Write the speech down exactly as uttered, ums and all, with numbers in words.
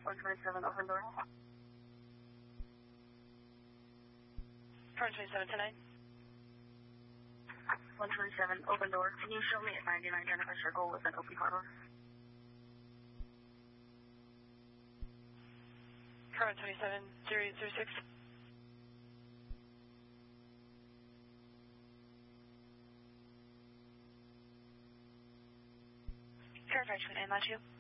one twenty-seven, open door. Current twenty-seven ten nine. one twenty-seven, open door. Can you show me at ninety-nine Jennifer Circle with an open car door? Current twenty-seven zero eight zero six. Current twenty-nine Matthew.